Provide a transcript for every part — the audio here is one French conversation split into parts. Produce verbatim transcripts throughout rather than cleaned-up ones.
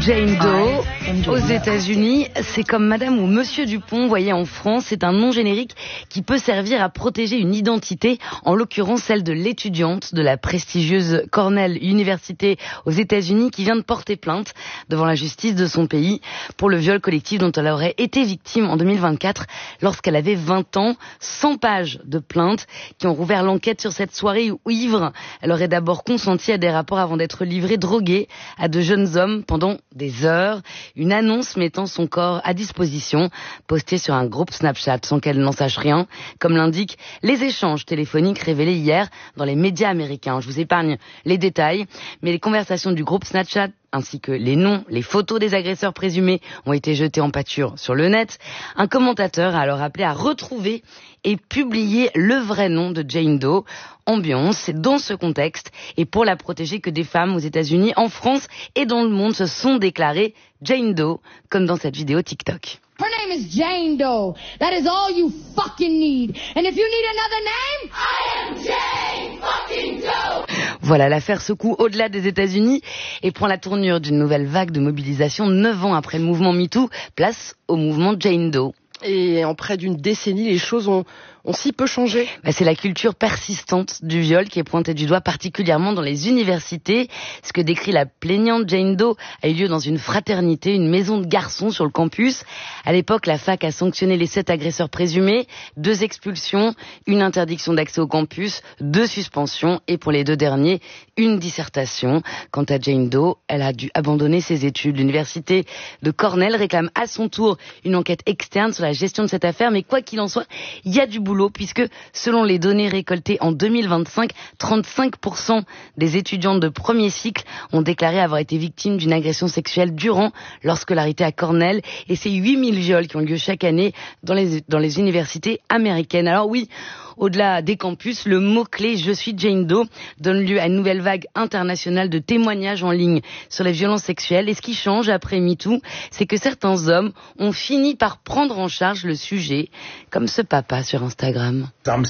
Jane Doe, aux États-Unis, c'est comme Madame ou Monsieur Dupont, voyez en France, c'est un nom générique qui peut servir à protéger une identité, en l'occurrence celle de l'étudiante de la prestigieuse Cornell University aux États-Unis qui vient de porter plainte devant la justice de son pays pour le viol collectif dont elle aurait été victime en deux mille vingt-quatre lorsqu'elle avait vingt ans. cent pages de plaintes qui ont rouvert l'enquête sur cette soirée où, ivre, elle aurait d'abord consenti à des rapports avant d'être livrée droguée à de jeunes hommes pendant des heures. Une annonce mettant son corps à disposition, postée sur un groupe Snapchat sans qu'elle n'en sache rien, comme l'indiquent les échanges téléphoniques révélés hier dans les médias américains. Je vous épargne les détails, mais les conversations du groupe Snapchat ainsi que les noms, les photos des agresseurs présumés ont été jetés en pâture sur le net. Un commentateur a alors appelé à retrouver et publier le vrai nom de Jane Doe. Ambiance, c'est dans ce contexte et pour la protéger que des femmes aux États-Unis, en France et dans le monde se sont déclarées Jane Doe, comme dans cette vidéo TikTok. Her name is Jane Doe. That is all you fucking need. And if you need another name, I am Jane fucking Doe. Voilà, l'affaire secoue au-delà des États-Unis et prend la tournure d'une nouvelle vague de mobilisation. Neuf ans après le mouvement MeToo, place au mouvement Jane Doe. Et en près d'une décennie, les choses ont, ont si peu changé. Bah, c'est la culture persistante du viol qui est pointée du doigt, particulièrement dans les universités. Ce que décrit la plaignante Jane Doe a eu lieu dans une fraternité, une maison de garçons sur le campus. À l'époque, la fac a sanctionné les sept agresseurs présumés, deux expulsions, une interdiction d'accès au campus, deux suspensions et pour les deux derniers, une dissertation. Quant à Jane Doe, elle a dû abandonner ses études. L'université de Cornell réclame à son tour une enquête externe sur la gestion de cette affaire, mais quoi qu'il en soit, il y a du boulot puisque selon les données récoltées en deux mille vingt-cinq, trente-cinq pour cent des étudiantes de premier cycle ont déclaré avoir été victimes d'une agression sexuelle durant leur scolarité à Cornell et c'est huit mille viols qui ont lieu chaque année dans les, dans les universités américaines. Alors oui, au-delà des campus, le mot-clé « Je suis Jane Doe » donne lieu à une nouvelle vague internationale de témoignages en ligne sur les violences sexuelles. Et ce qui change après MeToo, c'est que certains hommes ont fini par prendre en charge le sujet, comme ce papa sur Instagram.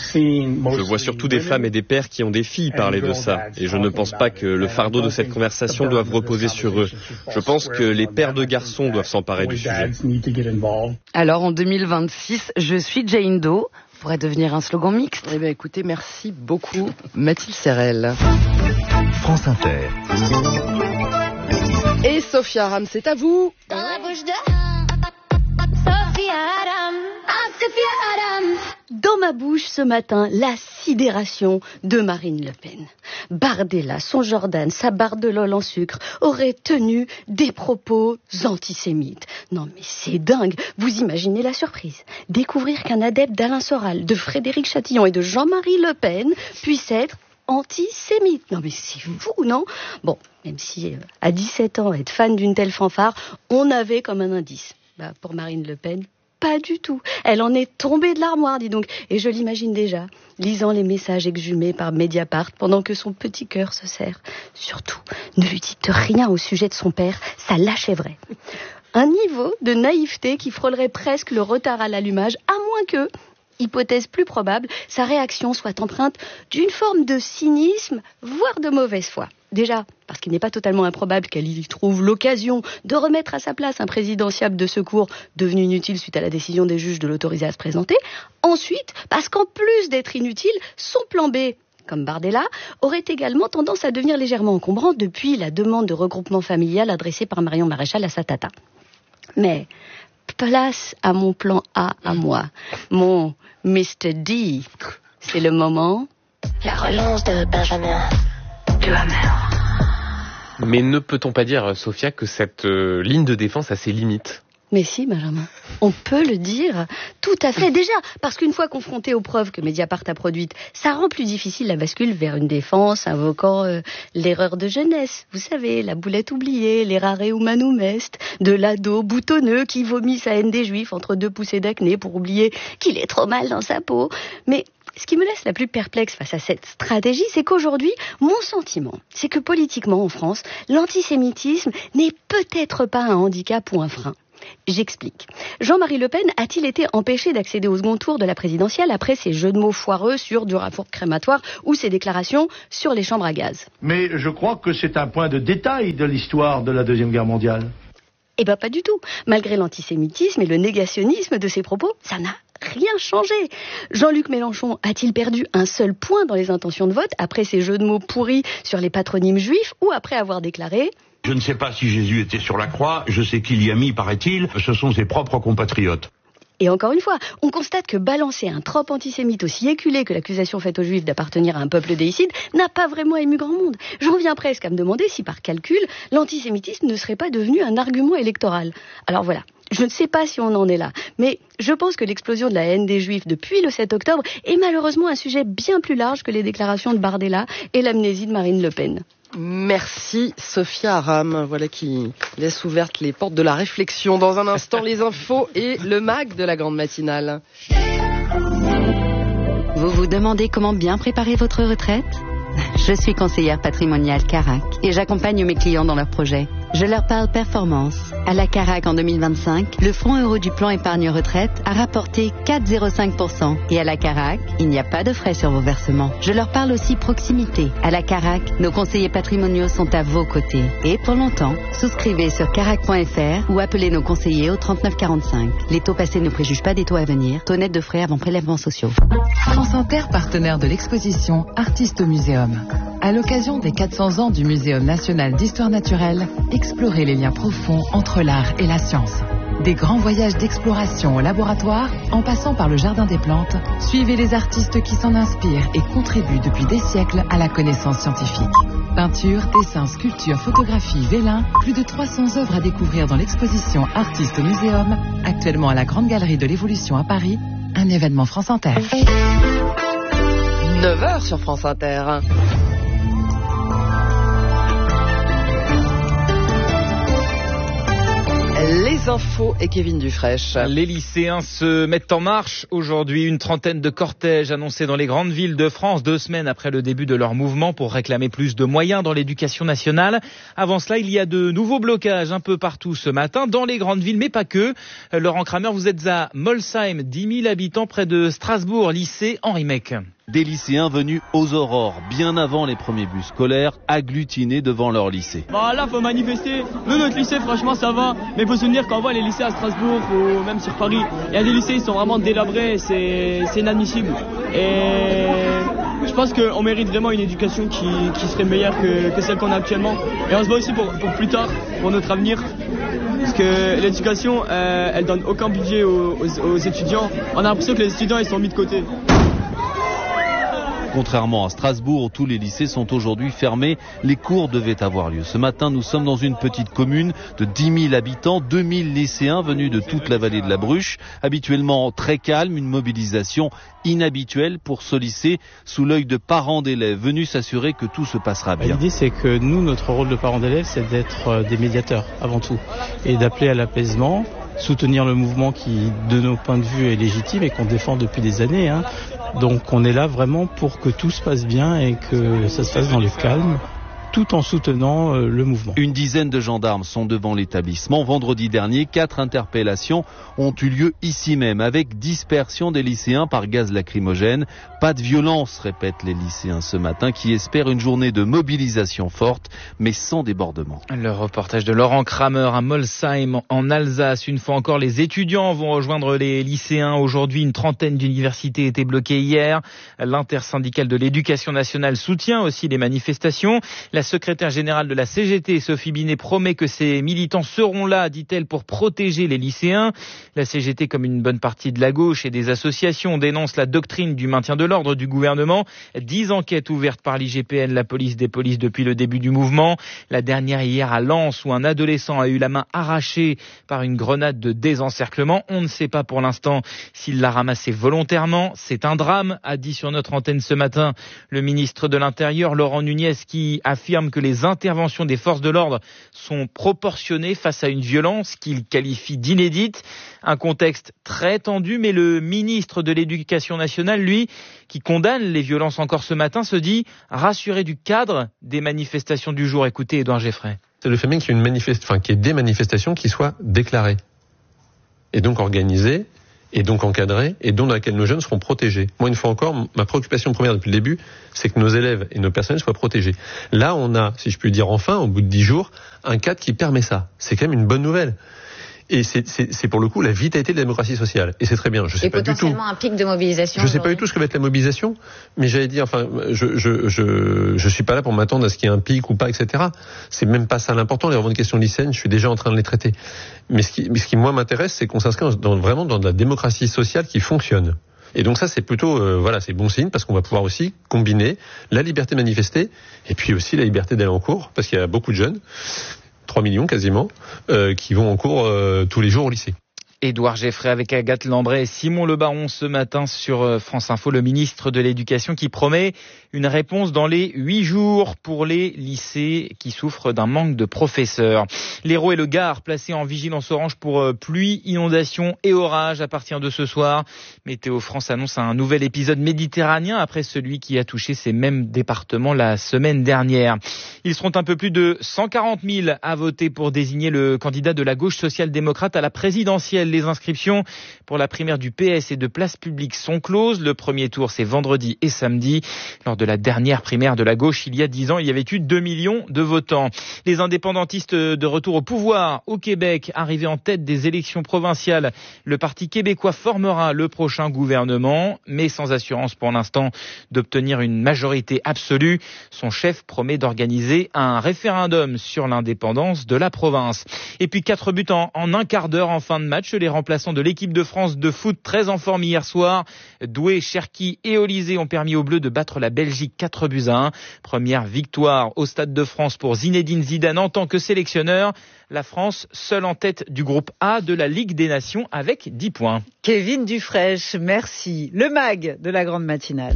Je vois surtout des femmes et des pères qui ont des filles parler de ça. Et je ne pense pas que le fardeau de cette conversation doive reposer sur eux. Je pense que les pères de garçons doivent s'emparer du sujet. Alors en deux mille vingt-six, « Je suis Jane Doe » pourrait devenir un slogan mixte. Eh bien, écoutez, merci beaucoup, Mathilde Serrel. France Inter. Et Sophia Aram, c'est à vous. Dans la bouche de Sophia Aram. Ah, Sophia Aram. Dans ma bouche ce matin, la sidération de Marine Le Pen. Bardella, son Jordan, sa barre de lol en sucre auraient tenu des propos antisémites. Non mais c'est dingue, vous imaginez la surprise. Découvrir qu'un adepte d'Alain Soral, de Frédéric Chatillon et de Jean-Marie Le Pen puisse être antisémite. Non mais c'est fou, non? Bon, même si euh, à dix-sept ans, être fan d'une telle fanfare, on avait comme un indice. Bah, pour Marine Le Pen, pas du tout. Elle en est tombée de l'armoire, dis donc. Et je l'imagine déjà, lisant les messages exhumés par Mediapart pendant que son petit cœur se serre. Surtout, ne lui dites rien au sujet de son père, ça l'achèverait. Un niveau de naïveté qui frôlerait presque le retard à l'allumage, à moins que, hypothèse plus probable, sa réaction soit empreinte d'une forme de cynisme, voire de mauvaise foi. Déjà, parce qu'il n'est pas totalement improbable qu'elle y trouve l'occasion de remettre à sa place un présidentiable de secours devenu inutile suite à la décision des juges de l'autoriser à se présenter. Ensuite, parce qu'en plus d'être inutile, son plan B, comme Bardella, aurait également tendance à devenir légèrement encombrant depuis la demande de regroupement familial adressée par Marion Maréchal à sa tata. Mais place à mon plan A à moi, mon mister D. C'est le moment. La relance de Benjamin Duhamel. Mais ne peut-on pas dire, Sophia, que cette euh, ligne de défense a ses limites ? Mais si, Benjamin, on peut le dire, tout à fait. Déjà, parce qu'une fois confronté aux preuves que Mediapart a produites, ça rend plus difficile la bascule vers une défense invoquant euh, l'erreur de jeunesse. Vous savez, la boulette oubliée, l'errare humanum est, de l'ado boutonneux qui vomit sa haine des juifs entre deux poussées d'acné pour oublier qu'il est trop mal dans sa peau. Mais ce qui me laisse la plus perplexe face à cette stratégie, c'est qu'aujourd'hui, mon sentiment, c'est que politiquement en France, l'antisémitisme n'est peut-être pas un handicap ou un frein. J'explique. Jean-Marie Le Pen a-t-il été empêché d'accéder au second tour de la présidentielle après ses jeux de mots foireux sur du rapport crématoire ou ses déclarations sur les chambres à gaz? Mais je crois que c'est un point de détail de l'histoire de la Deuxième Guerre mondiale. Eh ben pas du tout. Malgré l'antisémitisme et le négationnisme de ses propos, ça n'a rien changé. Jean-Luc Mélenchon a-t-il perdu un seul point dans les intentions de vote après ses jeux de mots pourris sur les patronymes juifs ou après avoir déclaré « Je ne sais pas si Jésus était sur la croix, je sais qu'il y a mis, paraît-il, ce sont ses propres compatriotes ». Et encore une fois, on constate que balancer un trope antisémite aussi éculé que l'accusation faite aux Juifs d'appartenir à un peuple déicide n'a pas vraiment ému grand monde. J'en viens presque à me demander si par calcul, l'antisémitisme ne serait pas devenu un argument électoral. Alors voilà. Je ne sais pas si on en est là, mais je pense que l'explosion de la haine des Juifs depuis le sept octobre est malheureusement un sujet bien plus large que les déclarations de Bardella et l'amnésie de Marine Le Pen. Merci Sophia Aram, voilà qui laisse ouvertes les portes de la réflexion. Dans un instant, les infos et le mag de la grande matinale. Vous vous demandez comment bien préparer votre retraite ? Je suis conseillère patrimoniale Carac et j'accompagne mes clients dans leurs projets. Je leur parle performance. À la Carac en deux mille vingt-cinq, le fonds euro du plan épargne retraite a rapporté quatre virgule zéro cinq pour cent. Et à la Carac, il n'y a pas de frais sur vos versements. Je leur parle aussi proximité. À la Carac, nos conseillers patrimoniaux sont à vos côtés. Et pour longtemps, souscrivez sur carac point f r ou appelez nos conseillers au trente-neuf quarante-cinq. Les taux passés ne préjugent pas des taux à venir. Taux net de frais avant prélèvements sociaux. France Inter, partenaire de l'exposition Artistes au Muséum. À l'occasion des quatre cents ans du Muséum national d'histoire naturelle, explorez les liens profonds entre l'art et la science. Des grands voyages d'exploration au laboratoire, en passant par le Jardin des Plantes, suivez les artistes qui s'en inspirent et contribuent depuis des siècles à la connaissance scientifique. Peinture, dessin, sculpture, photographie, vélin, plus de trois cents œuvres à découvrir dans l'exposition Artistes au Muséum, actuellement à la Grande Galerie de l'Évolution à Paris, un événement France Inter. neuf heures sur France Inter. Les infos et Kevin Dufraîche. Les lycéens se mettent en marche. Aujourd'hui, une trentaine de cortèges annoncés dans les grandes villes de France, deux semaines après le début de leur mouvement pour réclamer plus de moyens dans l'éducation nationale. Avant cela, il y a de nouveaux blocages un peu partout ce matin, dans les grandes villes, mais pas que. Laurent Kramer, vous êtes à Molsheim, dix mille habitants près de Strasbourg, lycée Henri Mech. Des lycéens venus aux aurores, bien avant les premiers bus scolaires, agglutinés devant leur lycée. Bah là, faut manifester. Nous, notre lycée, franchement, ça va. Mais il faut se souvenir qu'on voit les lycées à Strasbourg ou même sur Paris. Il y a des lycées, ils sont vraiment délabrés. C'est, c'est inadmissible. Et je pense qu'on mérite vraiment une éducation qui, qui serait meilleure que, que celle qu'on a actuellement. Et on se bat aussi pour, pour plus tard, pour notre avenir. Parce que l'éducation, euh, elle donne aucun budget aux, aux, aux étudiants. On a l'impression que les étudiants, ils sont mis de côté. Contrairement à Strasbourg, où tous les lycées sont aujourd'hui fermés, les cours devaient avoir lieu. Ce matin, nous sommes dans une petite commune de dix mille habitants, deux mille lycéens venus de toute la vallée de la Bruche. Habituellement très calme, une mobilisation inhabituelle pour ce lycée, sous l'œil de parents d'élèves venus s'assurer que tout se passera bien. L'idée, c'est que nous, notre rôle de parents d'élèves, c'est d'être des médiateurs avant tout et d'appeler à l'apaisement, soutenir le mouvement qui, de nos points de vue, est légitime et qu'on défend depuis des années, hein. Donc on est là vraiment pour que tout se passe bien et que ça se fasse dans le calme, tout en soutenant euh, le mouvement. Une dizaine de gendarmes sont devant l'établissement. Vendredi dernier, quatre interpellations ont eu lieu ici même, avec dispersion des lycéens par gaz lacrymogène. Pas de violence, répètent les lycéens ce matin, qui espèrent une journée de mobilisation forte, mais sans débordement. Le reportage de Laurent Kramer à Molsheim, en Alsace. Une fois encore, les étudiants vont rejoindre les lycéens. Aujourd'hui, une trentaine d'universités étaient bloquées hier. L'intersyndicale de l'éducation nationale soutient aussi les manifestations. La secrétaire générale de la C G T, Sophie Binet, promet que ses militants seront là, dit-elle, pour protéger les lycéens. La C G T, comme une bonne partie de la gauche et des associations, dénonce la doctrine du maintien de l'ordre du gouvernement. Dix enquêtes ouvertes par l'I G P N, la police des polices, depuis le début du mouvement. La dernière hier à Lens, où un adolescent a eu la main arrachée par une grenade de désencerclement. On ne sait pas pour l'instant s'il l'a ramassée volontairement. C'est un drame, a dit sur notre antenne ce matin le ministre de l'Intérieur, Laurent Nunez, qui affirme que les interventions des forces de l'ordre sont proportionnées face à une violence qu'il qualifie d'inédite. Un contexte très tendu, mais le ministre de l'Éducation nationale, lui, qui condamne les violences encore ce matin, se dit rassuré du cadre des manifestations du jour. Écoutez Édouard Geffray. C'est le fait même qu'il y ait une manifeste, enfin, qu'il y ait des manifestations qui soient déclarées et donc organisées et donc encadrée, et dans laquelle nos jeunes seront protégés. Moi, une fois encore, ma préoccupation première depuis le début, c'est que nos élèves et nos personnels soient protégés. Là, on a, si je puis dire enfin, au bout de dix jours, un cadre qui permet ça. C'est quand même une bonne nouvelle. Et c'est, c'est, c'est pour le coup la vitalité de la démocratie sociale. Et c'est très bien. Je sais et pas du tout. potentiellement un pic de mobilisation. Je sais pas du tout ce que va être la mobilisation, mais j'allais dire, enfin, je, je, je, je suis pas là pour m'attendre à ce qu'il y ait un pic ou pas, et cetera. C'est même pas ça l'important. Les revendications lycéennes, je suis déjà en train de les traiter. Mais ce qui, ce qui moi m'intéresse, c'est qu'on s'inscrit dans, vraiment dans de la démocratie sociale qui fonctionne. Et donc ça, c'est plutôt, euh, voilà, c'est bon signe parce qu'on va pouvoir aussi combiner la liberté de manifester et puis aussi la liberté d'aller en cours, parce qu'il y a beaucoup de jeunes, trois millions quasiment, euh, qui vont en cours euh, tous les jours au lycée. Édouard Geffray avec Agathe Lambray et Simon Le Baron ce matin sur France Info, le ministre de l'Éducation qui promet une réponse dans les huit jours pour les lycées qui souffrent d'un manque de professeurs. L'Hérault et le Gard placés en vigilance orange pour pluie, inondations et orages à partir de ce soir. Météo France annonce un nouvel épisode méditerranéen après celui qui a touché ces mêmes départements la semaine dernière. Ils seront un peu plus de cent quarante mille à voter pour désigner le candidat de la gauche social-démocrate à la présidentielle. Les inscriptions pour la primaire du P S et de Place Publique sont closes. Le premier tour, c'est vendredi et samedi. Lors de la dernière primaire de la gauche, il y a dix ans, il y avait eu deux millions de votants. Les indépendantistes de retour au pouvoir au Québec, arrivés en tête des élections provinciales. Le Parti québécois formera le prochain gouvernement, mais sans assurance pour l'instant d'obtenir une majorité absolue. Son chef promet d'organiser un référendum sur l'indépendance de la province. Et puis quatre buts en, en un quart d'heure en fin de match. Les remplaçants de l'équipe de France de foot très en forme hier soir, Doué, Cherki et Olysée ont permis aux Bleus de battre la Belgique quatre buts à un. Première victoire au Stade de France pour Zinedine Zidane en tant que sélectionneur. La France seule en tête du groupe A de la Ligue des Nations avec dix points. Kevin Dufresne, merci. Le mag de la grande matinale.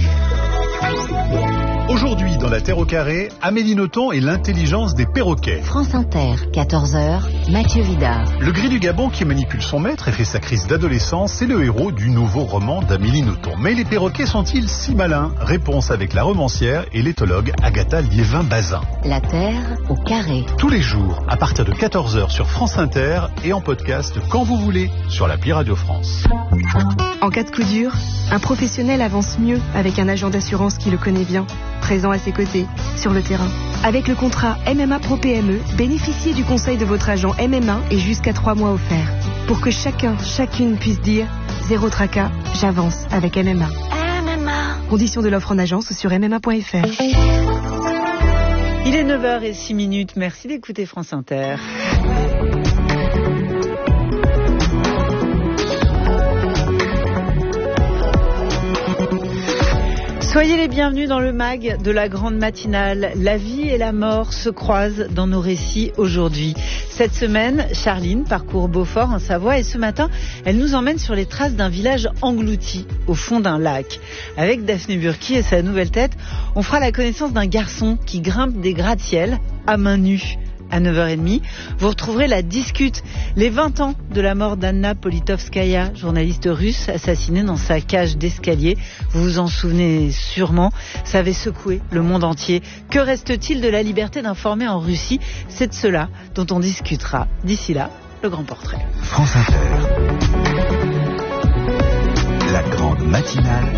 Aujourd'hui, dans la Terre au carré, Amélie Nothomb et l'intelligence des perroquets. France Inter, quatorze heures, Mathieu Vidard. Le gris du Gabon qui manipule son maître et fait sa crise d'adolescence, c'est le héros du nouveau roman d'Amélie Nothomb. Mais les perroquets sont-ils si malins? Réponse avec la romancière et l'éthologue Agatha Liévin-Bazin. La Terre au carré. Tous les jours, à partir de quatorze heures sur France Inter et en podcast quand vous voulez sur l'appli Radio France. En cas de coup dur, un professionnel avance mieux avec un agent d'assurance qui le connaît bien, présent à ses côtés, sur le terrain. Avec le contrat M M A Pro P M E, bénéficiez du conseil de votre agent M M A et jusqu'à trois mois offerts. Pour que chacun, chacune puisse dire « Zéro tracas, j'avance avec M M A ». M M A. Conditions de l'offre en agence ou sur m m a point f r. Il est neuf heures zéro six, merci d'écouter France Inter. Soyez les bienvenus dans le mag de la grande matinale. La vie et la mort se croisent dans nos récits aujourd'hui. Cette semaine, Charline parcourt Beaufort en Savoie et ce matin, elle nous emmène sur les traces d'un village englouti au fond d'un lac. Avec Daphné Burki et sa nouvelle tête, on fera la connaissance d'un garçon qui grimpe des gratte-ciel à main nue. À neuf heures trente, vous retrouverez la discute, les vingt ans de la mort d'Anna Politkovskaya, journaliste russe assassinée dans sa cage d'escalier. Vous vous en souvenez sûrement, ça avait secoué le monde entier. Que reste-t-il de la liberté d'informer en Russie? C'est de cela dont on discutera. D'ici là, le grand portrait. France Inter. La grande matinale.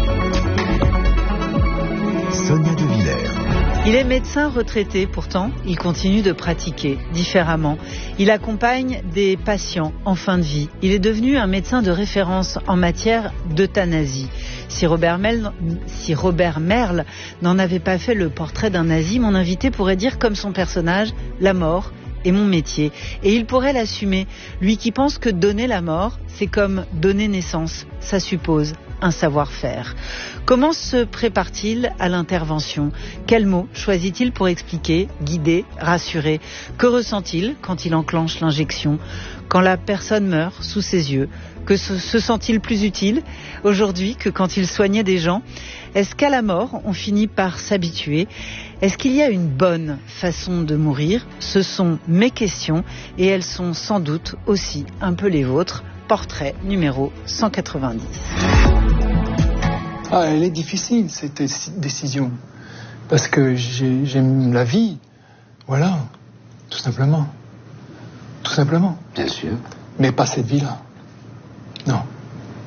Sonia De Villers. Il est médecin retraité, pourtant, il continue de pratiquer différemment. Il accompagne des patients en fin de vie. Il est devenu un médecin de référence en matière d'euthanasie. Si Robert Merle, si Robert Merle n'en avait pas fait le portrait d'un nazi, mon invité pourrait dire comme son personnage, la mort est mon métier. Et il pourrait l'assumer. Lui qui pense que donner la mort, c'est comme donner naissance. Ça suppose un savoir-faire. Comment se prépare-t-il à l'intervention? Quels mots choisit-il pour expliquer, guider, rassurer? Que ressent-il quand il enclenche l'injection? Quand la personne meurt sous ses yeux, que se, se sent-il plus utile aujourd'hui que quand il soignait des gens? Est-ce qu'à la mort, on finit par s'habituer? Est-ce qu'il y a une bonne façon de mourir? Ce sont mes questions et elles sont sans doute aussi un peu les vôtres. Portrait numéro cent quatre-vingt-dix. Ah, elle est difficile, cette décision. Parce que j'ai, j'aime la vie. Voilà. Tout simplement. Tout simplement. Bien sûr. Mais pas cette vie-là. Non.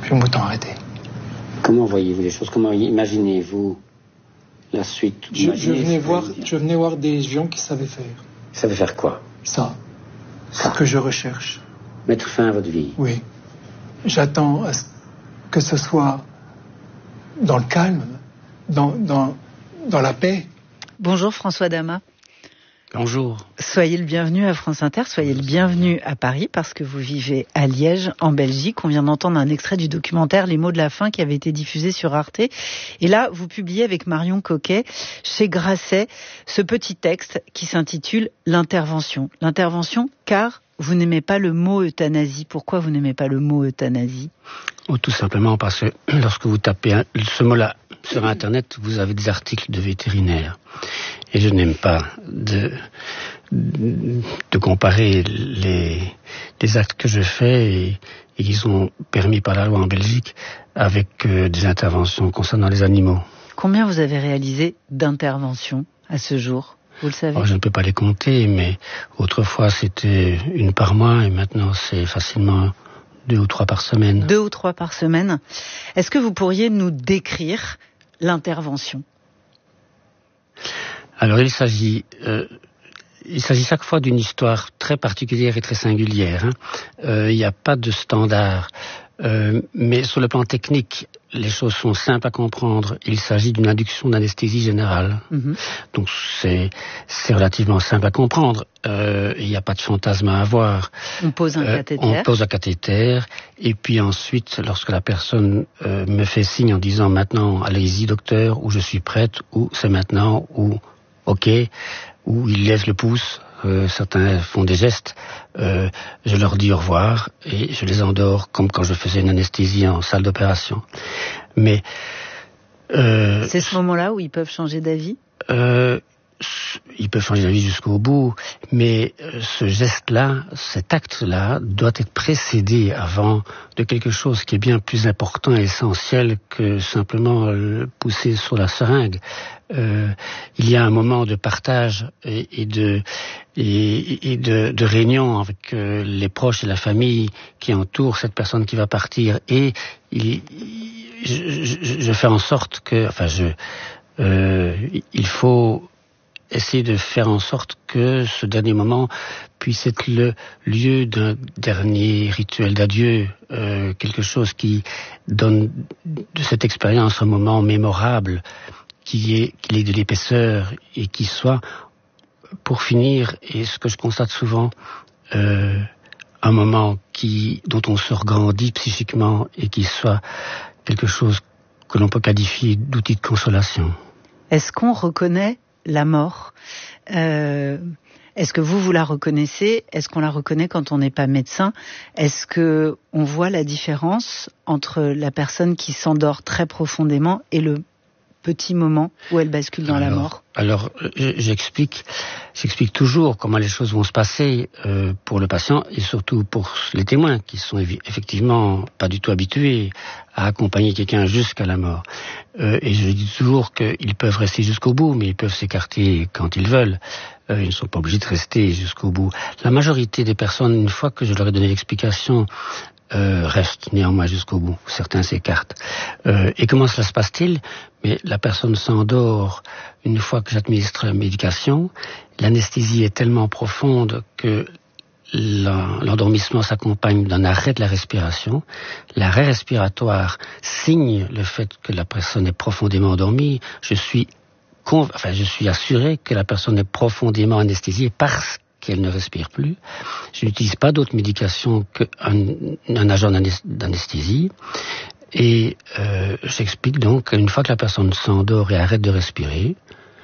je me temps arrêté. Comment voyez-vous les choses? Comment imaginez-vous la suite? je, je, venais voir, je venais voir des gens qui savaient faire. Ils savaient faire quoi? Ça. Ça. Ce que je recherche. Mettre fin à votre vie? Oui. J'attends à ce que ce soit dans le calme, dans, dans, dans la paix. Bonjour François Damas. Bonjour. Soyez le bienvenu à France Inter, soyez le bienvenu à Paris parce que vous vivez à Liège, en Belgique. On vient d'entendre un extrait du documentaire Les mots de la fin qui avait été diffusé sur Arte. Et là, vous publiez avec Marion Coquet, chez Grasset, ce petit texte qui s'intitule L'intervention. L'intervention car vous n'aimez pas le mot euthanasie. Pourquoi vous n'aimez pas le mot euthanasie? Oh, tout simplement parce que lorsque vous tapez ce mot-là sur Internet, vous avez des articles de vétérinaires. Et je n'aime pas de, de, de comparer les, les actes que je fais et, et qui sont permis par la loi en Belgique avec euh, des interventions concernant les animaux. Combien vous avez réalisé d'interventions à ce jour? Vous le savez? Oh, je ne peux pas les compter, mais autrefois c'était une par mois et maintenant c'est facilement deux ou trois par semaine. Deux ou trois par semaine. Est-ce que vous pourriez nous décrire l'intervention? Alors il s'agit, euh, il s'agit chaque fois d'une histoire très particulière et très singulière. Hein. Euh, il n'y a pas de standard, euh, mais sur le plan technique, les choses sont simples à comprendre. Il s'agit d'une induction d'anesthésie générale, mm-hmm. donc c'est c'est relativement simple à comprendre. Euh, il n'y a pas de fantasme à avoir. On pose un euh, cathéter. On pose un cathéter, et puis ensuite, lorsque la personne euh, me fait signe en disant maintenant, allez-y docteur, ou je suis prête, ou c'est maintenant, ou ok, ou il lève le pouce, euh, certains font des gestes, euh, je leur dis au revoir et je les endors comme quand je faisais une anesthésie en salle d'opération. Mais euh, c'est ce moment-là où ils peuvent changer d'avis? euh, Ils peuvent changer d'avis jusqu'au bout, mais ce geste-là, cet acte-là, doit être précédé avant de quelque chose qui est bien plus important et essentiel que simplement le pousser sur la seringue. Euh, il y a un moment de partage et, et de et, et de, de réunion avec euh, les proches et la famille qui entourent cette personne qui va partir, et il, je, je, je fais en sorte que, enfin, je, euh, il faut essayer de faire en sorte que ce dernier moment puisse être le lieu d'un dernier rituel d'adieu, euh, quelque chose qui donne de cette expérience un moment mémorable, qui est, qui ait de l'épaisseur et qui soit, pour finir, et ce que je constate souvent, euh, un moment qui, dont on se regrandit psychiquement et qui soit quelque chose que l'on peut qualifier d'outil de consolation. Est-ce qu'on reconnaît la mort? euh, Est-ce que vous, vous la reconnaissez? Est-ce qu'on la reconnaît quand on n'est pas médecin? Est-ce que on voit la différence entre la personne qui s'endort très profondément et le petit moment où elle bascule dans alors, la mort? Alors, j'explique, j'explique toujours comment les choses vont se passer euh, pour le patient et surtout pour les témoins qui sont effectivement pas du tout habitués à accompagner quelqu'un jusqu'à la mort. Euh, et je dis toujours qu'ils peuvent rester jusqu'au bout, mais ils peuvent s'écarter quand ils veulent. Euh, ils ne sont pas obligés de rester jusqu'au bout. La majorité des personnes, une fois que je leur ai donné l'explication, Euh, restent néanmoins jusqu'au bout. Certains s'écartent. Euh, et comment cela se passe-t-il? Mais la personne s'endort une fois que j'administre la médication. L'anesthésie est tellement profonde que l'endormissement s'accompagne d'un arrêt de la respiration. L'arrêt respiratoire signe le fait que la personne est profondément endormie. Je suis, conv... enfin, je suis assuré que la personne est profondément anesthésiée parce qu'elle ne respire plus. Je n'utilise pas d'autres médications qu'un un agent d'anesthésie. Et euh, j'explique donc qu'une fois que la personne s'endort et arrête de respirer,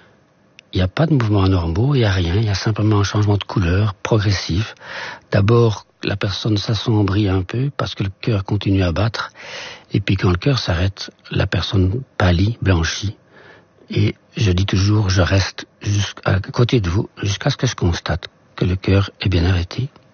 il n'y a pas de mouvements anormaux, il n'y a rien, il y a simplement un changement de couleur progressif. D'abord, la personne s'assombrit un peu parce que le cœur continue à battre. Et puis quand le cœur s'arrête, la personne pâlit, blanchit. Et je dis toujours, je reste à côté de vous jusqu'à ce que je constate que le cœur est bien arrêté